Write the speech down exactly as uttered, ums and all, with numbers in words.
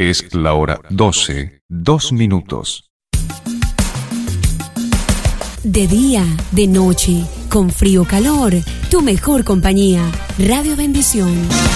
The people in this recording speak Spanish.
Es la hora doce, dos minutos. De día, de noche, con frío o calor, tu mejor compañía. Radio Bendición.